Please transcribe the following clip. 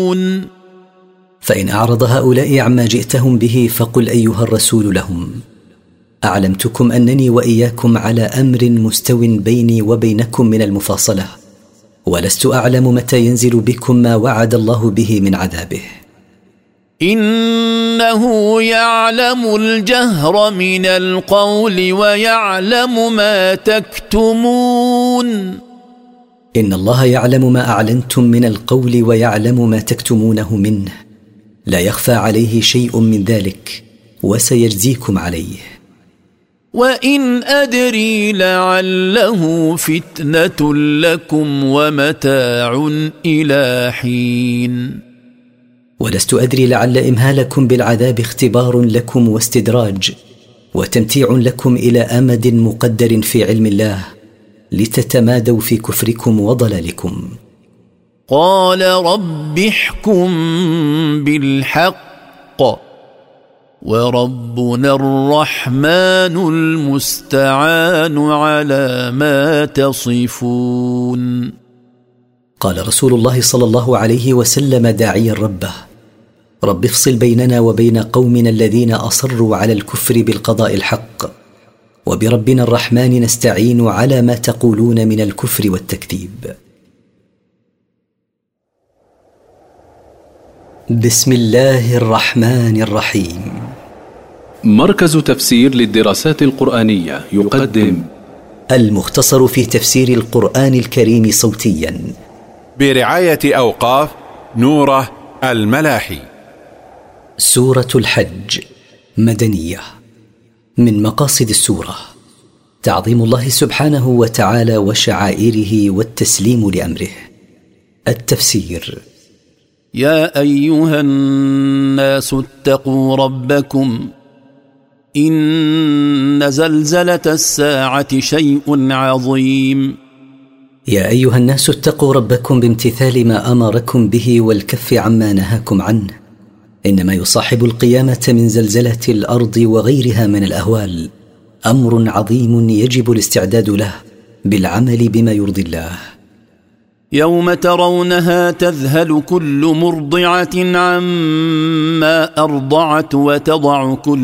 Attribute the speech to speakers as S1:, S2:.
S1: فإن أعرض هؤلاء عما جئتهم به فقل أيها الرسول لهم: أعلمتكم أنني وإياكم على أمر مستو بيني وبينكم من المفاصلة، ولست أعلم متى ينزل بكم ما وعد الله به من عذابه.
S2: إنه يعلم الجهر من القول ويعلم ما تكتمون.
S1: إن الله يعلم ما أعلنتم من القول ويعلم ما تكتمونه منه، لا يخفى عليه شيء من ذلك، وسيجزيكم عليه.
S2: وإن أدري لعله فتنة لكم ومتاع إلى حين.
S1: ولست أدري لعل إمهالكم بالعذاب اختبار لكم واستدراج وتمتيع لكم إلى أمد مقدر في علم الله، لتتمادوا في كفركم وضلالكم.
S2: قال رب احكم بالحق وربنا الرحمن المستعان على ما تصفون.
S1: قال رسول الله صلى الله عليه وسلم داعيا ربه: رب افصل بيننا وبين قومنا الذين أصروا على الكفر بالقضاء الحق، وبربنا الرحمن نستعين على ما تقولون من الكفر والتكذيب. بسم الله الرحمن الرحيم.
S3: مركز تفسير للدراسات القرآنية يقدم
S1: المختصر في تفسير القرآن الكريم صوتيا
S4: برعاية أوقاف نوره الملاحي.
S1: سورة الحج مدنية. من مقاصد السورة تعظيم الله سبحانه وتعالى وشعائره والتسليم لأمره. التفسير:
S2: يا أيها الناس اتقوا ربكم إن زلزلة الساعة شيء عظيم.
S1: يا أيها الناس اتقوا ربكم بامتثال ما أمركم به والكف عما نهاكم عنه، إنما يصاحب القيامة من زلزلة الأرض وغيرها من الأهوال أمر عظيم يجب الاستعداد له بالعمل بما يرضي الله.
S2: يوم ترونها تذهل كل مرضعة عما أرضعت وتضع كل